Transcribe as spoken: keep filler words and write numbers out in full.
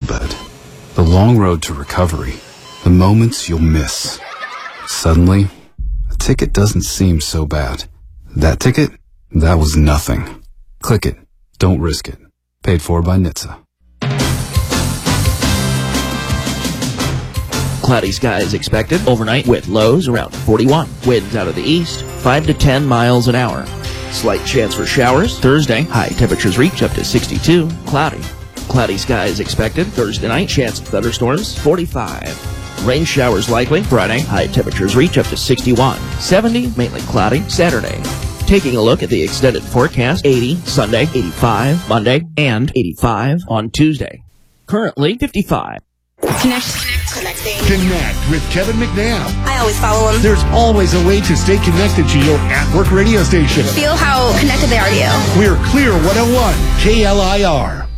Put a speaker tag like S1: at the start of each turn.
S1: bed. The long road to recovery. The moments you'll miss. Suddenly, a ticket doesn't seem so bad. That ticket? That was nothing. Click it. Don't risk it. Paid for by N H T S A.
S2: Cloudy skies expected overnight with lows around forty-one. Winds out of the east, five to ten miles an hour. Slight chance for showers Thursday. High temperatures reach up to sixty-two. Cloudy. Cloudy skies expected Thursday night. Chance of thunderstorms forty-five. Rain showers likely Friday. High temperatures reach up to sixty-one. seventy, mainly cloudy Saturday. Taking a look at the extended forecast, eighty Sunday, eighty-five Monday, and eighty-five on Tuesday. Currently fifty-five.
S3: Connect. Connecting.
S4: Connect with Kevin McNabb.
S3: I always follow him.
S4: There's always a way to stay connected to your at-work radio station.
S3: Feel how connected they are to you.
S4: We're Clear one oh one, K L I R.